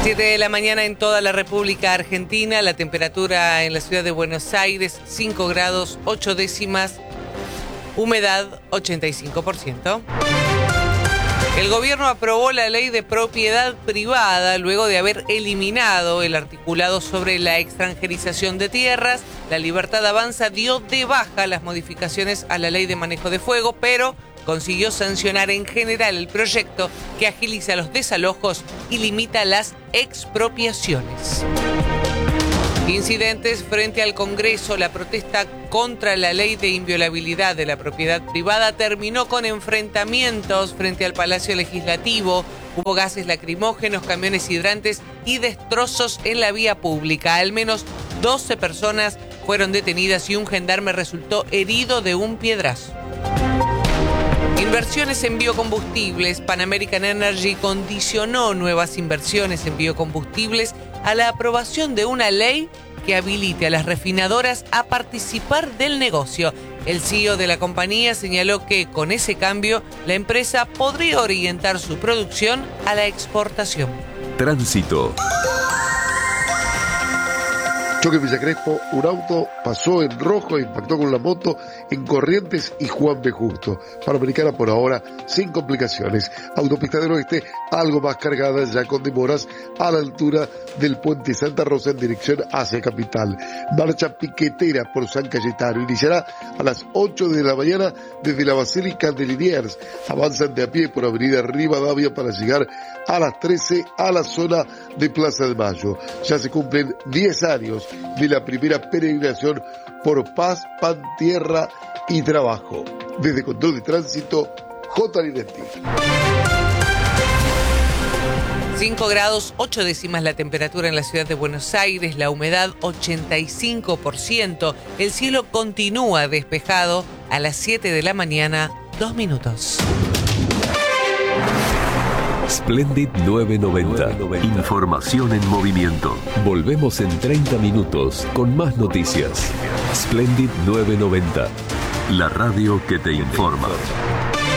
7 de la mañana en toda la República Argentina. La temperatura en la ciudad de Buenos Aires, 5 grados 8 décimas. Humedad, 85%. El gobierno aprobó la ley de propiedad privada luego de haber eliminado el articulado sobre la extranjerización de tierras. La Libertad Avanza dio de baja las modificaciones a la ley de manejo de fuego, pero consiguió sancionar en general el proyecto que agiliza los desalojos y limita las expropiaciones. Incidentes frente al Congreso. La protesta contra la ley de inviolabilidad de la propiedad privada terminó con enfrentamientos frente al Palacio Legislativo. Hubo gases lacrimógenos, camiones hidrantes y destrozos en la vía pública. Al menos 12 personas fueron detenidas y un gendarme resultó herido de un piedrazo. Inversiones en biocombustibles. Pan American Energy condicionó nuevas inversiones en biocombustibles a la aprobación de una ley que habilite a las refinadoras a participar del negocio. El CEO de la compañía señaló que con ese cambio la empresa podría orientar su producción a la exportación. Tránsito. Choque en Villa Crespo, un auto pasó en rojo e impactó con la moto en Corrientes y Juan B. Justo. Panamericana por ahora sin complicaciones. Autopista del Oeste algo más cargada ya con demoras a la altura del puente Santa Rosa en dirección hacia Capital. Marcha piquetera por San Cayetano. Iniciará a las 8 de la mañana desde la Basílica de Liniers. Avanzan de a pie por Avenida Rivadavia para llegar a las 13 a la zona de Plaza de Mayo. Ya se cumplen 10 años de la primera peregrinación por paz, pan, tierra y trabajo. Desde Control de Tránsito, J. Linetti. 5 grados 8 décimas la temperatura en la ciudad de Buenos Aires, la humedad 85%. El cielo continúa despejado a las 7 de la mañana, 2 minutos. Splendid 990. Información en movimiento. Volvemos en 30 minutos con más noticias. Splendid 990. La radio que te informa.